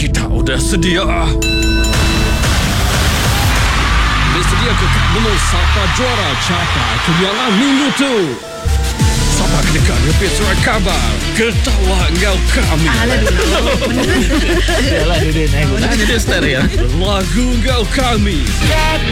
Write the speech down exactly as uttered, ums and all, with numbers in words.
Kita udah sedia. Bersedia ke menung Sapa Juara capai kemenangan minggu tu. Sapa kedekat episod kabar Ketawa Engkau Kami. Alah dulu. Yalah dia naik. Dia start ya. Lagu Engkau Kami.